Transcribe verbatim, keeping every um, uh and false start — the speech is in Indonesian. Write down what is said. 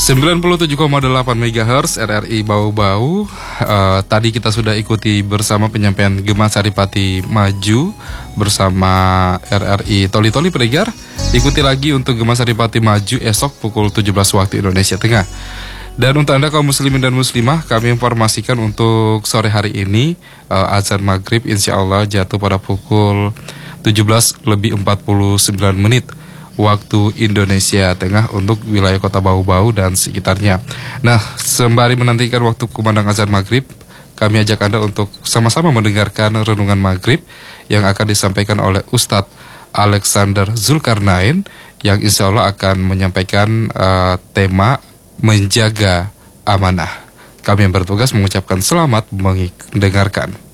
sembilan puluh tujuh koma delapan megahertz R R I Bau-Bau. uh, Tadi kita sudah ikuti bersama penyampaian Gema Saripati Maju bersama R R I Toli-Toli pendengar. Ikuti lagi untuk Gema Saripati Maju esok pukul tujuh belas waktu Indonesia Tengah. Dan untuk Anda kaum muslimin dan muslimah, kami informasikan untuk sore hari ini uh, azan maghrib insya Allah jatuh pada pukul tujuh belas lebih empat puluh sembilan menit waktu Indonesia Tengah untuk wilayah kota Bau-Bau dan sekitarnya. Nah, sembari menantikan waktu kumandang azan maghrib, kami ajak Anda untuk sama-sama mendengarkan renungan maghrib yang akan disampaikan oleh Ustadz Alexander Zulkarnain yang insya Allah akan menyampaikan uh, tema menjaga amanah. Kami yang bertugas mengucapkan selamat mendengarkan.